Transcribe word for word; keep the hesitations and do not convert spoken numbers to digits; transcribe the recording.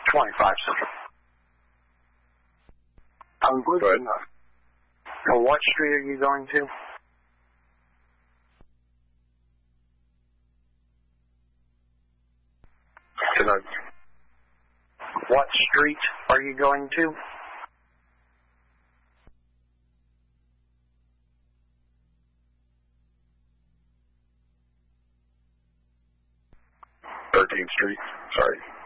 twenty-five Central. Um, Go ahead. uh, what street are you going to? Tonight. What street are you going to? thirteenth Street. Sorry.